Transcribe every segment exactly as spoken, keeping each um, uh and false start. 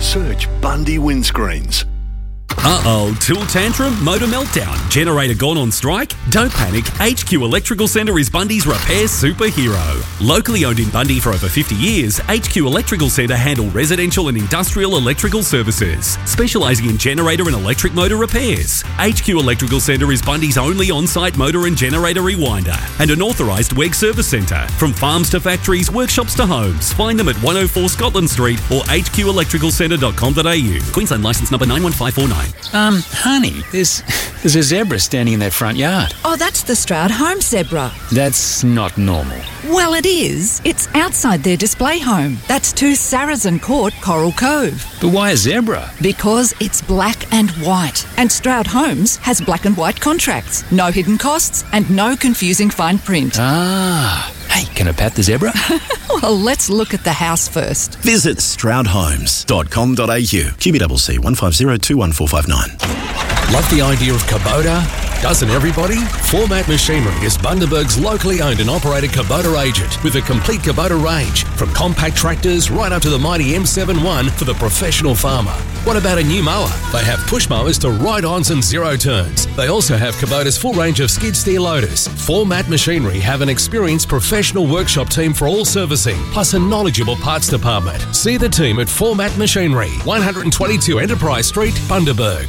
Search Bundy Windscreens. Uh-oh, tool tantrum, motor meltdown, generator gone on strike? Don't panic, H Q Electrical Centre is Bundy's repair superhero. Locally owned in Bundy for over fifty years, H Q Electrical Centre handle residential and industrial electrical services, specialising in generator and electric motor repairs. H Q Electrical Centre is Bundy's only on-site motor and generator rewinder and an authorised W E G service centre. From farms to factories, workshops to homes, find them at one oh four Scotland Street or h q electrical centre dot com dot a u. Queensland licence number nine one five four nine. Um, honey, there's there's a zebra standing in their front yard. Oh, that's the Stroud home zebra. That's not normal. Well, it is. It's outside their display home. That's two Saracen Court, Coral Cove. But why a zebra? Because it's black and white. And Stroud Homes has black and white contracts. No hidden costs and no confusing fine print. Ah. Hey, can I pat the zebra? Well, let's look at the house first. Visit stroud homes dot com dot a u. Q B C C one five zero two one four five nine. Love the idea of Kubota? Doesn't everybody? Format Machinery is Bundaberg's locally owned and operated Kubota agent with a complete Kubota range, from compact tractors right up to the mighty M seventy-one for the professional farmer. What about a new mower? They have push mowers to ride-ons and zero turns. They also have Kubota's full range of skid steer loaders. Format Machinery have an experienced professional workshop team for all servicing, plus a knowledgeable parts department. See the team at Format Machinery, one twenty-two Enterprise Street, Bundaberg.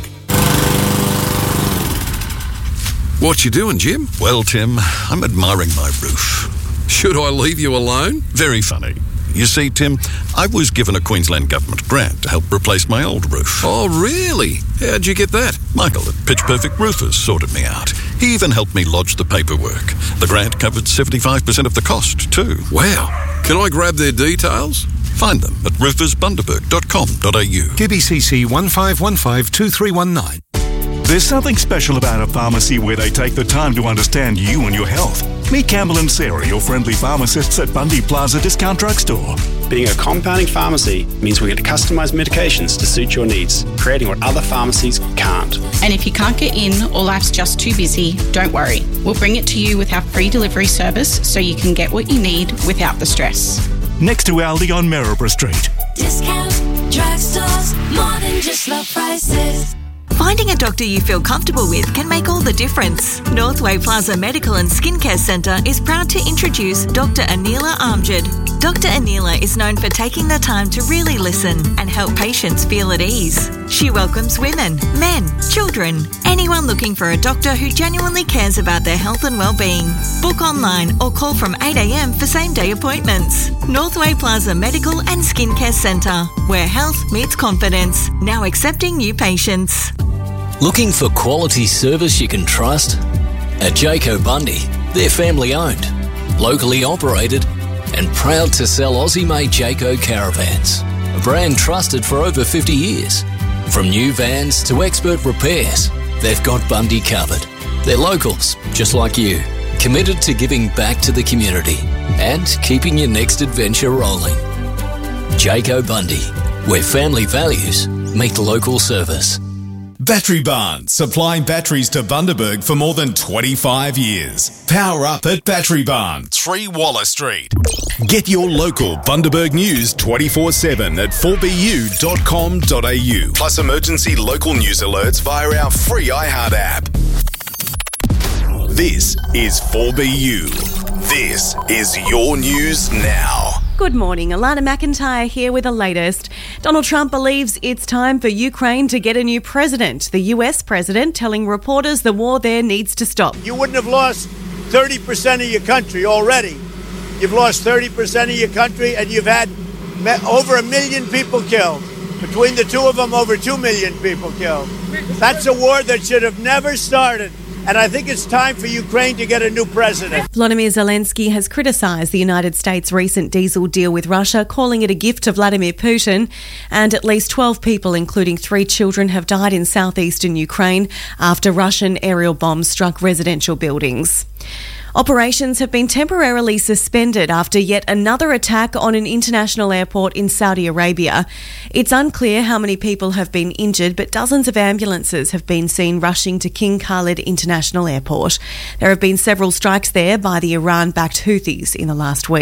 What you doing, Jim? Well, Tim, I'm admiring my roof. Should I leave you alone? Very funny. You see, Tim, I was given a Queensland Government grant to help replace my old roof. Oh, really? How'd you get that? Michael at Pitch Perfect Roofers sorted me out. He even helped me lodge the paperwork. The grant covered seventy-five percent of the cost, too. Wow. Can I grab their details? Find them at roofers bundaberg dot com dot a u. Q B C C one five one five two three one nine. There's something special about a pharmacy where they take the time to understand you and your health. Meet Campbell and Sarah, your friendly pharmacists at Bundy Plaza Discount Drugstore. Being a compounding pharmacy means we get customised medications to suit your needs, creating what other pharmacies can't. And if you can't get in or life's just too busy, don't worry. We'll bring it to you with our free delivery service so you can get what you need without the stress. Next to Aldi on Maryborough Street. Discount drugstores, more than just low prices. Finding a doctor you feel comfortable with can make all the difference. Northway Plaza Medical and Skincare Centre is proud to introduce Doctor Anila Amjad. Doctor Anila is known for taking the time to really listen and help patients feel at ease. She welcomes women, men, children, anyone looking for a doctor who genuinely cares about their health and well-being. Book online or call from eight a m for same-day appointments. Northway Plaza Medical and Skincare Centre, where health meets confidence. Now accepting new patients. Looking for quality service you can trust? At Jayco Bundy, they're family owned, locally operated, and proud to sell Aussie-made Jayco caravans, a brand trusted for over fifty years. From new vans to expert repairs, they've got Bundy covered. They're locals, just like you, committed to giving back to the community and keeping your next adventure rolling. Jayco Bundy, where family values meet local service. Battery Barn, supplying batteries to Bundaberg for more than twenty-five years. Power up at Battery Barn, three Wallace Street. Get your local Bundaberg news twenty-four seven at four b u dot com dot a u. Plus emergency local news alerts via our free iHeart app. This is four B U. This is your news now. Good morning, Alana McIntyre here with the latest. Donald Trump believes it's time for Ukraine to get a new president. The U S president telling reporters the war there needs to stop. You wouldn't have lost thirty percent of your country already. You've lost thirty percent of your country and you've had over a million people killed. Between the two of them, over two million people killed. That's a war that should have never started. And I think it's time for Ukraine to get a new president. Volodymyr Zelensky has criticised the United States' recent diesel deal with Russia, calling it a gift to Vladimir Putin. And at least twelve people, including three children, have died in southeastern Ukraine after Russian aerial bombs struck residential buildings. Operations have been temporarily suspended after yet another attack on an international airport in Saudi Arabia. It's unclear how many people have been injured, but dozens of ambulances have been seen rushing to King Khalid International Airport. There have been several strikes there by the Iran-backed Houthis in the last week.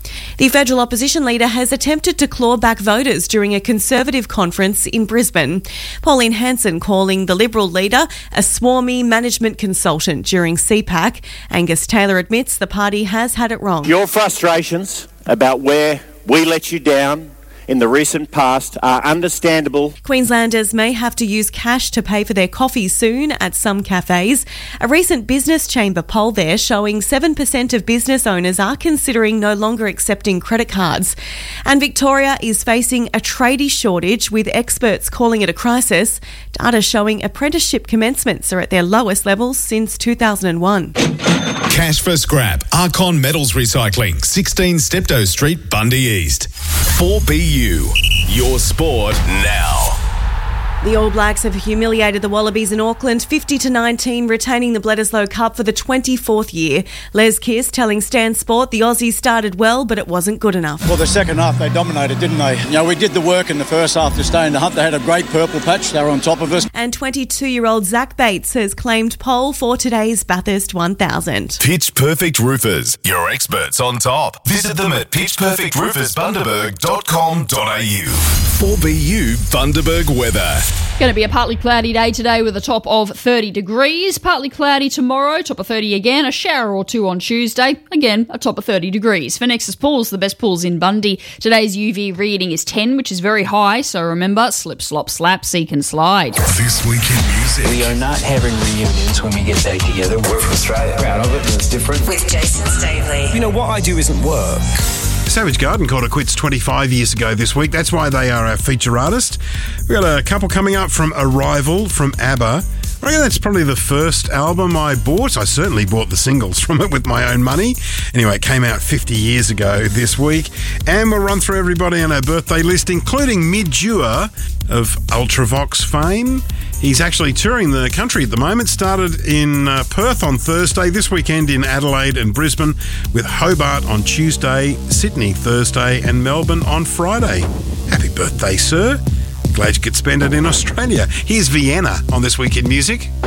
The federal opposition leader has attempted to claw back voters during a Conservative conference in Brisbane. Pauline Hanson calling the Liberal leader a swarmy management consultant during C PAC. Angus Taylor admits the party has had it wrong. Your frustrations about where we let you down in the recent past are understandable. Queenslanders may have to use cash to pay for their coffee soon at some cafes. A recent Business Chamber poll there showing seven percent of business owners are considering no longer accepting credit cards. And Victoria is facing a tradie shortage, with experts calling it a crisis. Data showing apprenticeship commencements are at their lowest levels since two thousand one. Cash for scrap. Archon Metals Recycling, sixteen Steptoe Street, Bundy East. four B U. Your sport now. The All Blacks have humiliated the Wallabies in Auckland fifty to nineteen, retaining the Bledisloe Cup for the twenty-fourth year. Les Kiss telling Stan Sport the Aussies started well, but it wasn't good enough. Well, the second half they dominated, didn't they? You know, we did the work in the first half to stay in the hunt. They had a great purple patch. They were on top of us. And twenty-two-year-old Zach Bates has claimed pole for today's Bathurst one thousand. Pitch Perfect Roofers, your experts on top. Visit them at pitch perfect roofers bundaberg dot com dot a u. four B U Bundaberg weather. Going to be a partly cloudy day today with a top of thirty degrees. Partly cloudy tomorrow, top of thirty again. A shower or two on Tuesday. Again, a top of thirty degrees. For Nexus Pools, the best pools in Bundy, today's U V reading is ten, which is very high. So remember, slip, slop, slap, seek and slide. This week in music. We are not having reunions when we get back together. We're from Australia. Proud of it, and it's different. With Jason Stavely. You know, what I do isn't work. Savage Garden called it quits twenty-five years ago this week. That's why they are our feature artist. We've got a couple coming up from Arrival from ABBA. I reckon that's probably the first album I bought. I certainly bought the singles from it with my own money. Anyway, it came out fifty years ago this week. And we'll run through everybody on our birthday list, including Midgeur of Ultravox fame. He's actually touring the country at the moment. Started in uh, Perth on Thursday, this weekend in Adelaide and Brisbane, with Hobart on Tuesday, Sydney Thursday and Melbourne on Friday. Happy birthday, sir. Glad you could spend it in Australia. Here's Vienna on This Week in Music.